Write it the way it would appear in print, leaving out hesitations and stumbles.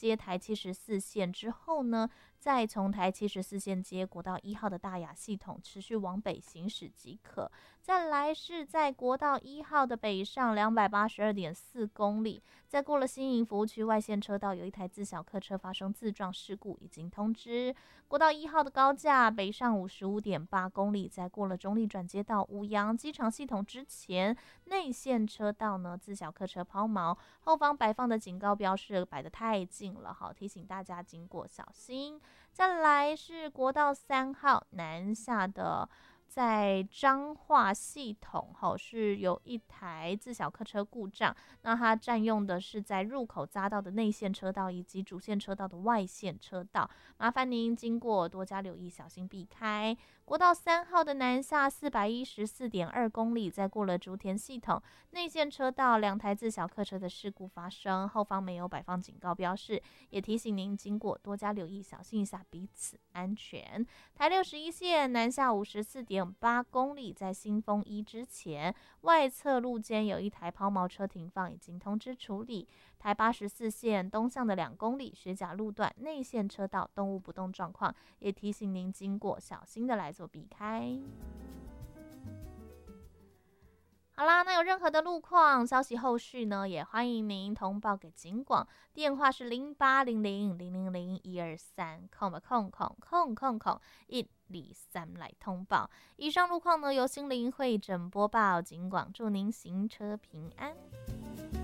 接台74线之后呢，再从台74线接国道1号的大雅系统持续往北行驶即可。再来是在国道1号的北上282.4公里，在过了新营服务区外线车道，有一台自小客车发生自撞事故，已经通知。国道1号的高架北上55.8公里，在过了中立转接到五杨机场系统之前，内线车道呢自小客车抛锚，后方摆放的警告标示摆得太近了，好提醒大家经过小心。再来是国道3号南下的。在彰化系统是有一台自小客车故障，那它占用的是在入口匝道的内线车道以及主线车道的外线车道，麻烦您经过多加留意，小心避开。国道3号的南下414.2公里，在过了竹田系统内线车道，两台自小客车的事故发生，后方没有摆放警告标示，也提醒您经过多加留意，小心一下，彼此安全。台61线南下54.8公里，在新丰一之前，外侧路肩有一台抛锚车停放，已经通知处理。台84线东向的2公里学甲路段内线车道动物不动状况，也提醒您经过小心的来做避开。好啦，那有任何的路况消息后续呢，也欢迎您通报给警广，电话是0800000123，123来通报。以上路况呢由心灵会诊播报，警广祝您行车平安。